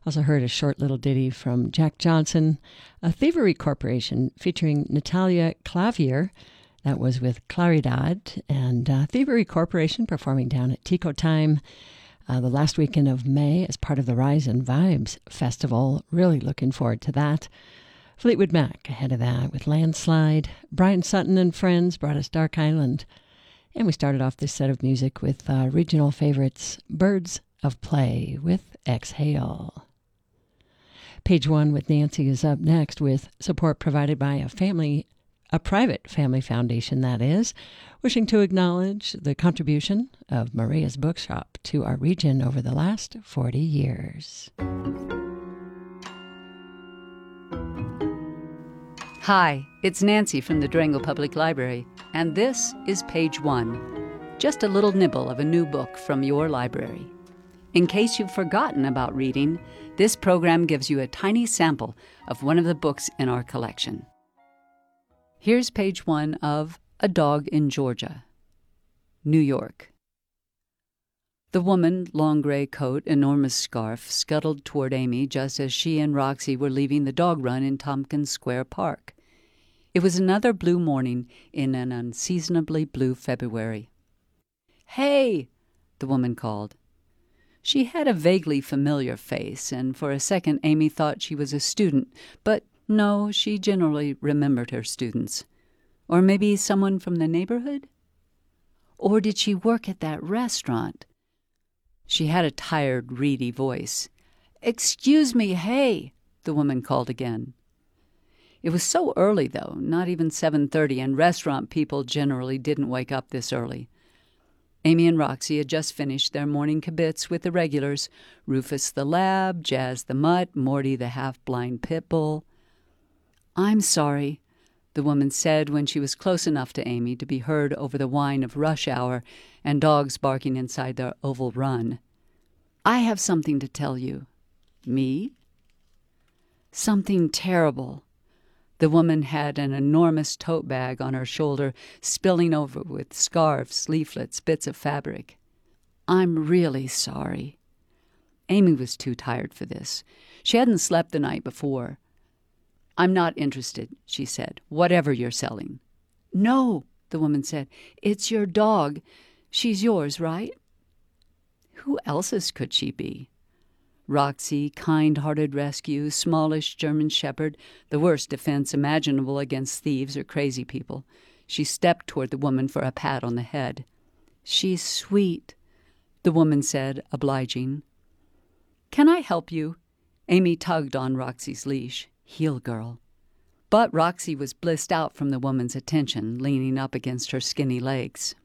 Also heard a short little ditty from Jack Johnson, A Thievery Corporation, featuring Natalia Clavier. That was with Claridad, and Thievery Corporation performing down at Tico Time the last weekend of May as part of the Rise and Vibes Festival. Really looking forward to that. Fleetwood Mac ahead of that with Landslide. Brian Sutton and Friends brought us Dark Island. And we started off this set of music with regional favorites, Birds of Play with Exhale. Page One with Nancy is up next with support provided by a private family foundation, that is, wishing to acknowledge the contribution of Maria's Bookshop to our region over the last 40 years. Hi, it's Nancy from the Durango Public Library, and this is Page One, just a little nibble of a new book from your library. In case you've forgotten about reading, this program gives you a tiny sample of one of the books in our collection. Here's Page One of A Dog in Georgia, New York. The woman, long gray coat, enormous scarf, scuttled toward Amy just as she and Roxy were leaving the dog run in Tompkins Square Park. It was another blue morning in an unseasonably blue February. "Hey!" the woman called. She had a vaguely familiar face, and for a second Amy thought she was a student, but no, she generally remembered her students. Or maybe someone from the neighborhood? Or did she work at that restaurant? She had a tired, reedy voice. "Excuse me, hey!" the woman called again. It was so early, though, not even 7:30, and restaurant people generally didn't wake up this early. Amy and Roxy had just finished their morning kibitz with the regulars, Rufus the lab, Jazz the mutt, Morty the half-blind pit bull. "I'm sorry," the woman said when she was close enough to Amy to be heard over the whine of rush hour and dogs barking inside their oval run. "I have something to tell you." "Me?" "Something terrible." The woman had an enormous tote bag on her shoulder, spilling over with scarves, leaflets, bits of fabric. "I'm really sorry." Amy was too tired for this. She hadn't slept the night before. "I'm not interested," she said, "whatever you're selling." "No," the woman said. "It's your dog. She's yours, right?" Who else's could she be? Roxy, kind-hearted rescue, smallish German shepherd, the worst defense imaginable against thieves or crazy people. She stepped toward the woman for a pat on the head. "She's sweet," the woman said, obliging. "Can I help you?" Amy tugged on Roxy's leash. Heel girl. But Roxy was blissed out from the woman's attention, leaning up against her skinny legs.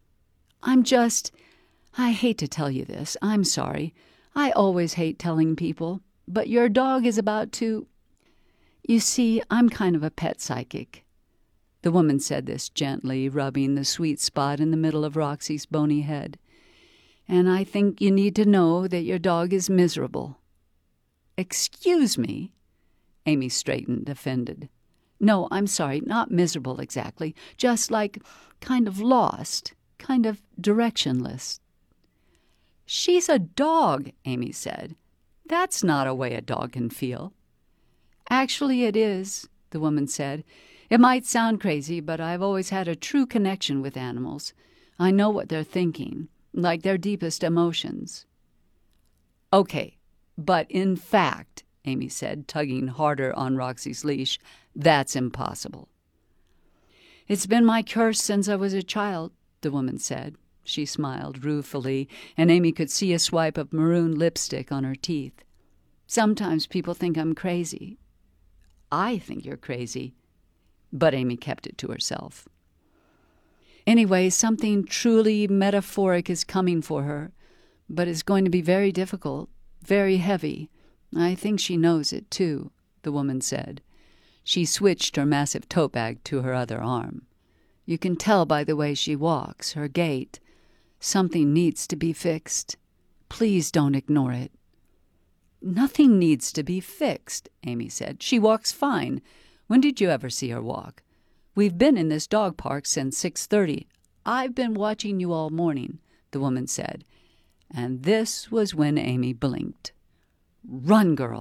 I hate to tell you this. I'm sorry. I always hate telling people, but your dog is about to... You see, I'm kind of a pet psychic." The woman said this gently, rubbing the sweet spot in the middle of Roxy's bony head. "And I think you need to know that your dog is miserable." "Excuse me?" Amy straightened, offended. "No, I'm sorry, not miserable exactly. Just like kind of lost, kind of directionless." "She's a dog," Amy said. "That's not a way a dog can feel." "Actually, it is," the woman said. "It might sound crazy, but I've always had a true connection with animals. I know what they're thinking, like their deepest emotions." "Okay, but in fact," Amy said, tugging harder on Roxy's leash, "that's impossible." "It's been my curse since I was a child," the woman said. She smiled ruefully, and Amy could see a swipe of maroon lipstick on her teeth. "Sometimes people think I'm crazy." "I think you're crazy." But Amy kept it to herself. "Anyway, something truly metaphoric is coming for her, but it's going to be very difficult, very heavy. I think she knows it, too," the woman said. She switched her massive tote bag to her other arm. "You can tell by the way she walks, her gait. Something needs to be fixed. Please don't ignore it." "Nothing needs to be fixed," Amy said. "She walks fine. When did you ever see her walk? We've been in this dog park since 6:30. I've been watching you all morning," the woman said. And this was when Amy blinked. "Run, girl!"